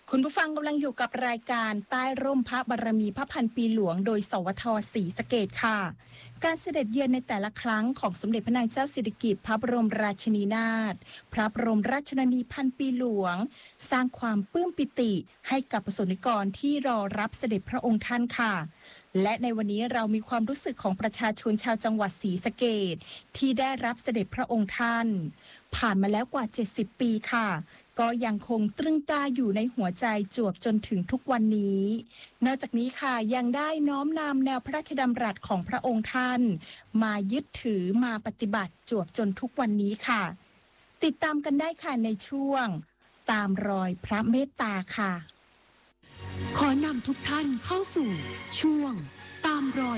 คุณผู้ฟังกำลังอยู่กับรายการใต้ร่มพระบารมีพระพันปีหลวงโดยสวทศรีสะเกษค่ะการเสด็จเยือนในแต่ละครั้งของสมเด็จพระนางเจ้าสิริกิติ์พระบรมราชินีนาถพระบรมราชชนนีพันปีหลวงสร้างความปลื้มปิติให้กับประสบนิกรที่รอรับเสด็จพระองค์ท่านค่ะและในวันนี้เรามีความรู้สึกของประชาชนชาวจังหวัดศรีสะเกษที่ได้รับเสด็จพระองค์ท่านผ่านมาแล้วกว่า70ปีค่ะก็ยังคงตรึงตราอยู่ในหัวใจจวบจนถึงทุกวันนี้นอกจากนี้ค่ะยังได้น้อมนำแนวพระราชดำรัสของพระองค์ท่านมายึดถือมาปฏิบัติจวบจนทุกวันนี้ค่ะติดตามกันได้ค่ะในช่วงตามรอยพระเมตตาค่ะขอนำทุกท่านเข้าสู่ช่วงตามรอย